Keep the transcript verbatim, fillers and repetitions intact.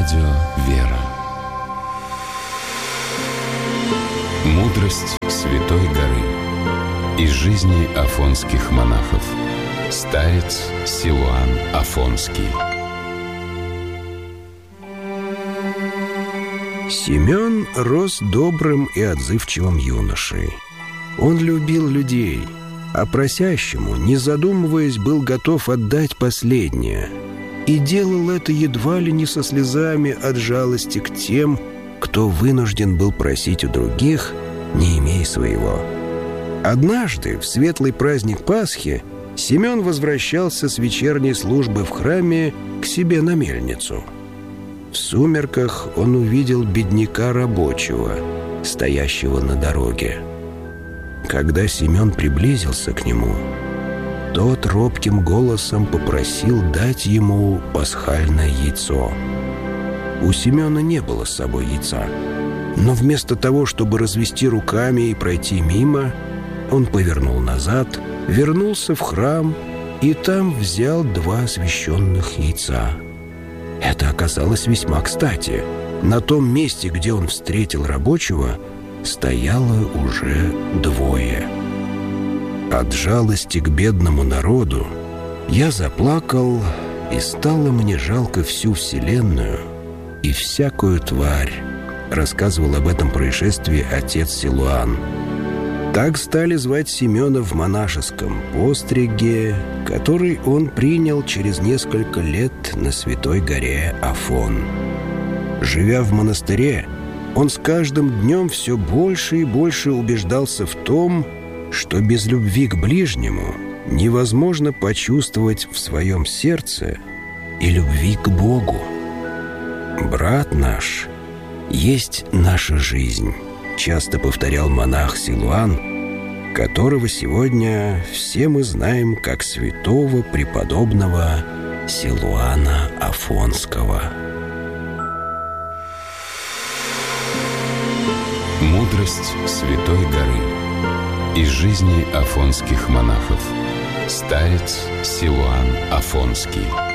Радио «Вера». Мудрость Святой горы. Из жизни афонских монахов. Старец Силуан Афонский. Семен рос добрым и отзывчивым юношей. Он любил людей, а просящему, не задумываясь, был готов отдать последнее. И делал это едва ли не со слезами от жалости к тем, кто вынужден был просить у других, не имея своего. Однажды, в светлый праздник Пасхи, Семен возвращался с вечерней службы в храме к себе на мельницу. В сумерках он увидел бедняка рабочего, стоящего на дороге. Когда Семен приблизился к нему, тот робким голосом попросил дать ему пасхальное яйцо. У Семена не было с собой яйца, но вместо того, чтобы развести руками и пройти мимо, он повернул назад, вернулся в храм и там взял два освященных яйца. Это оказалось весьма кстати. На том месте, где он встретил рабочего, стояло уже двое. От жалости к бедному народу я заплакал, и стало мне жалко всю вселенную и всякую тварь, рассказывал об этом происшествии отец Силуан. Так стали звать Семена в монашеском постриге, который он принял через несколько лет на Святой горе Афон. Живя в монастыре, он с каждым днем все больше и больше убеждался в том, что без любви к ближнему невозможно почувствовать в своем сердце и любви к Богу. «Брат наш есть наша жизнь», — часто повторял монах Силуан, которого сегодня все мы знаем как святого преподобного Силуана Афонского. Мудрость Святой горы. Из жизни афонских монахов. Старец Силуан Афонский.